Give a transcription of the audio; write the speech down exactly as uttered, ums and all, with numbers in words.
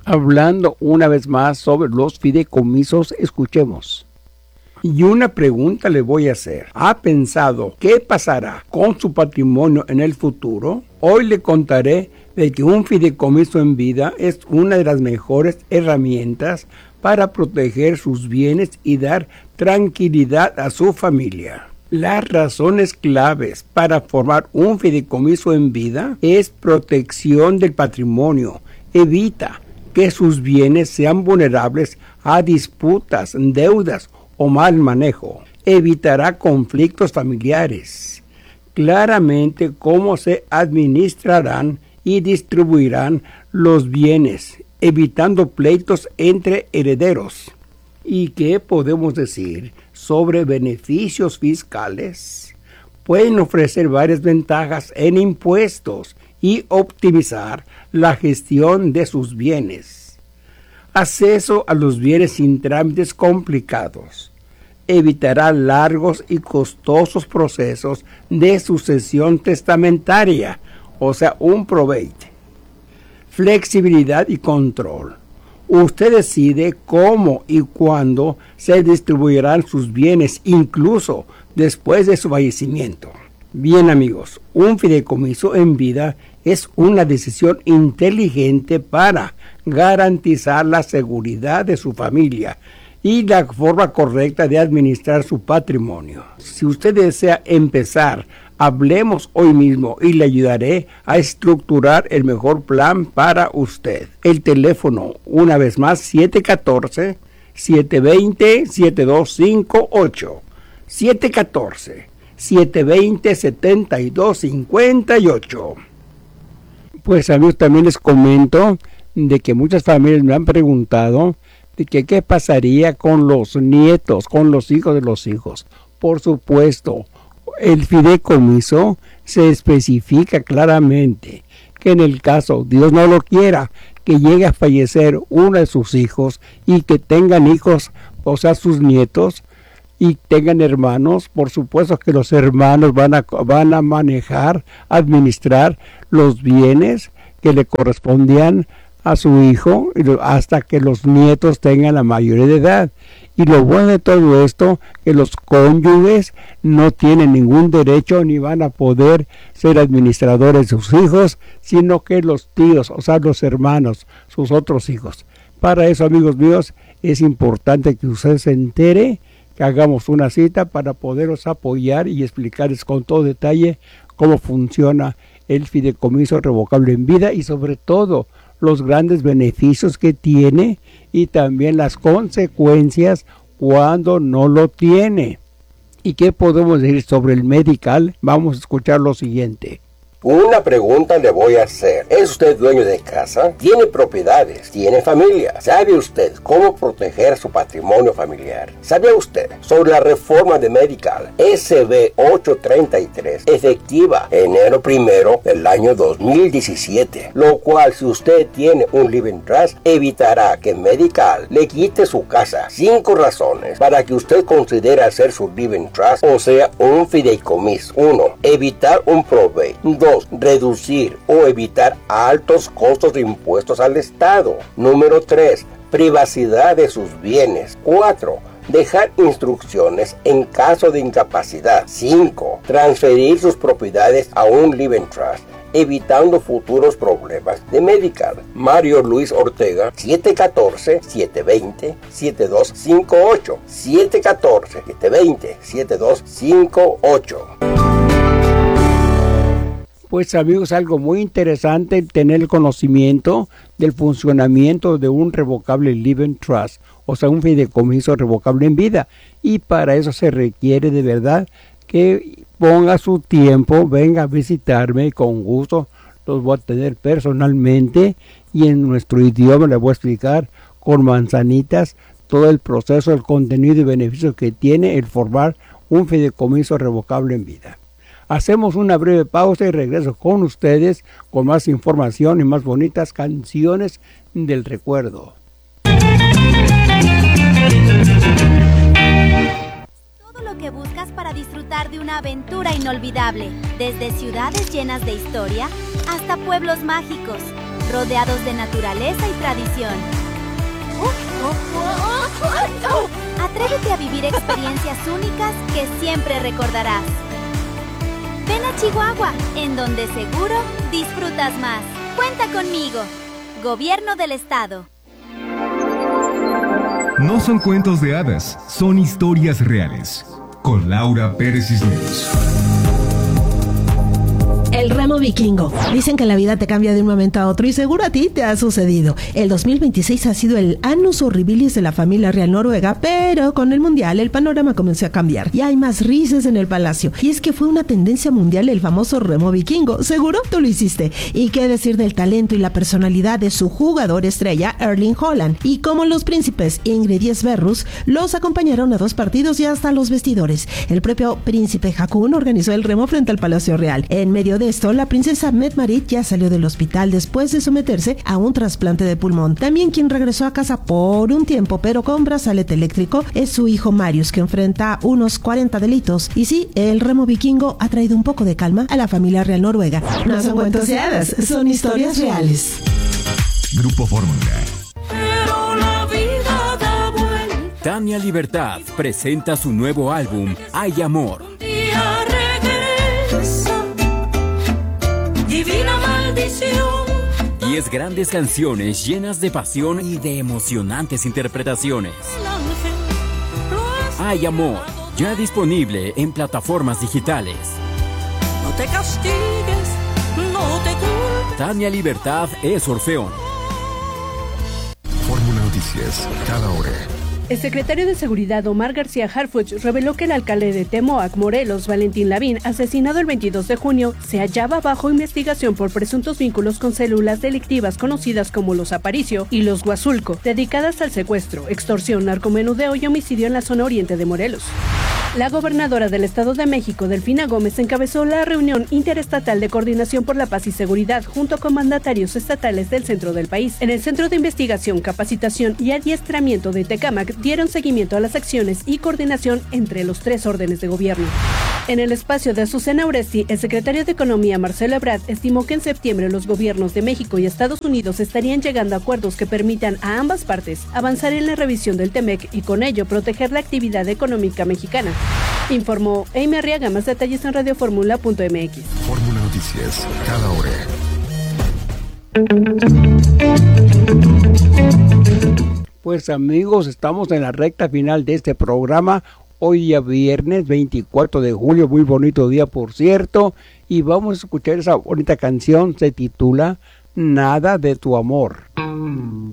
Hablando una vez más sobre los fideicomisos, escuchemos. Y una pregunta le voy a hacer. ¿Ha pensado qué pasará con su patrimonio en el futuro? Hoy le contaré de que un fideicomiso en vida es una de las mejores herramientas para proteger sus bienes y dar tranquilidad a su familia. Las razones claves para formar un fideicomiso en vida es protección del patrimonio. Evita que sus bienes sean vulnerables a disputas, deudas o mal manejo. Evitará conflictos familiares. Claramente cómo se administrarán y distribuirán los bienes, evitando pleitos entre herederos. ¿Y qué podemos decir sobre beneficios fiscales? Pueden ofrecer varias ventajas en impuestos y optimizar la gestión de sus bienes. Acceso a los bienes sin trámites complicados. Evitará largos y costosos procesos de sucesión testamentaria, o sea, un probate. Flexibilidad y control. Usted decide cómo y cuándo se distribuirán sus bienes, incluso después de su fallecimiento. Bien, amigos, un fideicomiso en vida es una decisión inteligente para garantizar la seguridad de su familia y la forma correcta de administrar su patrimonio. Si usted desea empezar, hablemos hoy mismo y le ayudaré a estructurar el mejor plan para usted. El teléfono, una vez más, siete uno cuatro, siete dos cero, siete dos cinco ocho. siete uno cuatro, siete dos cero, siete dos cinco ocho. Pues amigos, también les comento de que muchas familias me han preguntado de que qué pasaría con los nietos, con los hijos de los hijos. Por supuesto, el fideicomiso se especifica claramente que en el caso, Dios no lo quiera, que llegue a fallecer uno de sus hijos y que tengan hijos, o sea, sus nietos, y tengan hermanos, por supuesto que los hermanos van a, van a manejar, administrar los bienes que le correspondían a su hijo hasta que los nietos tengan la mayoría de edad. Y lo bueno de todo esto, que los cónyuges no tienen ningún derecho ni van a poder ser administradores de sus hijos, sino que los tíos, o sea, los hermanos, sus otros hijos. Para eso, amigos míos, es importante que usted se entere, que hagamos una cita para poderos apoyar y explicarles con todo detalle cómo funciona el fideicomiso revocable en vida y sobre todo los grandes beneficios que tiene y también las consecuencias cuando no lo tiene. ¿Y qué podemos decir sobre el medical? Vamos a escuchar lo siguiente. Una pregunta le voy a hacer. ¿Es usted dueño de casa? ¿Tiene propiedades? ¿Tiene familia? ¿Sabe usted cómo proteger su patrimonio familiar? ¿Sabe usted sobre la reforma de Medical S B ochocientos treinta y tres, efectiva enero primero del año dos mil diecisiete? Lo cual, si usted tiene un living trust, evitará que Medical le quite su casa. Cinco razones para que usted considere hacer su living trust, o sea, un fideicomiso. Uno, evitar un probate. Dos, reducir o evitar altos costos de impuestos al Estado. Número tres, privacidad de sus bienes. cuatro, dejar instrucciones en caso de incapacidad. cinco, transferir sus propiedades a un living trust, evitando futuros problemas de Medical. Mario Luis Ortega, siete uno cuatro, siete dos cero, siete dos cinco ocho. siete uno cuatro, siete dos cero, siete dos cinco ocho. Pues amigos, algo muy interesante tener el conocimiento del funcionamiento de un revocable living trust, o sea, un fideicomiso revocable en vida. Y para eso se requiere de verdad que ponga su tiempo, venga a visitarme, con gusto los voy a tener personalmente y en nuestro idioma le voy a explicar con manzanitas todo el proceso, el contenido y beneficios que tiene el formar un fideicomiso revocable en vida. Hacemos una breve pausa y regreso con ustedes con más información y más bonitas canciones del recuerdo. Todo lo que buscas para disfrutar de una aventura inolvidable, desde ciudades llenas de historia hasta pueblos mágicos. rodeados de naturaleza y tradición. Atrévete a vivir experiencias únicas que siempre recordarás. Ven a Chihuahua, en donde seguro disfrutas más. Cuenta conmigo. Gobierno del Estado. No son cuentos de hadas, son historias reales. Con Laura Pérez Cisneros. El remo vikingo. Dicen que la vida te cambia de un momento a otro y seguro a ti te ha sucedido. El dos mil veintiséis ha sido el annus horribilis de la familia real noruega, pero con el mundial el panorama comenzó a cambiar y hay más risas en el palacio. Y es que fue una tendencia mundial el famoso remo vikingo. Seguro tú lo hiciste. Y qué decir del talento y la personalidad de su jugador estrella Erling Haaland. Y como los príncipes Ingrid y Sverrus los acompañaron a dos partidos y hasta los vestidores. El propio príncipe Haakon organizó el remo frente al Palacio Real. En medio de esto, la princesa Mette-Marit ya salió del hospital después de someterse a un trasplante de pulmón. También quien regresó a casa por un tiempo, pero con brazalete eléctrico, es su hijo Marius, que enfrenta unos cuarenta delitos. Y sí, el remo vikingo ha traído un poco de calma a la familia real noruega. No son cuentos de hadas, son historias reales. Grupo Fórmula. Tania Libertad presenta su nuevo álbum, Hay Amor. Divina maldición. Diez grandes canciones llenas de pasión y de emocionantes interpretaciones. Hay Amor, ya disponible en plataformas digitales. No te castigues, no te culpes. Tania Libertad es Orfeón. Fórmula Noticias, cada hora. El secretario de Seguridad Omar García Harfuch reveló que el alcalde de Temoac, Morelos, Valentín Lavín, asesinado el veintidós de junio, se hallaba bajo investigación por presuntos vínculos con células delictivas conocidas como los Aparicio y los Huazulco, dedicadas al secuestro, extorsión, narcomenudeo y homicidio en la zona oriente de Morelos. La gobernadora del Estado de México, Delfina Gómez, encabezó la reunión interestatal de coordinación por la paz y seguridad junto con mandatarios estatales del centro del país. En el Centro de Investigación, Capacitación y Adiestramiento de Tecámac dieron seguimiento a las acciones y coordinación entre los tres órdenes de gobierno. En el espacio de Azucena Oresti, el secretario de Economía, Marcelo Ebrard, estimó que en septiembre los gobiernos de México y Estados Unidos estarían llegando a acuerdos que permitan a ambas partes avanzar en la revisión del Temec y con ello proteger la actividad económica mexicana. Informó Amy Arriaga. Más detalles en radioformula punto m x. Fórmula Noticias, cada hora. Pues amigos, estamos en la recta final de este programa. Hoy ya viernes veinticuatro de julio, muy bonito día por cierto. Y vamos a escuchar esa bonita canción, se titula Nada de tu amor.